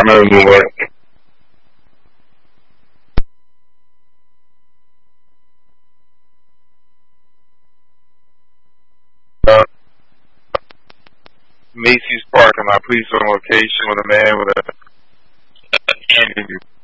know you would. Macy's parking lot, police on location with a man with a hand in you.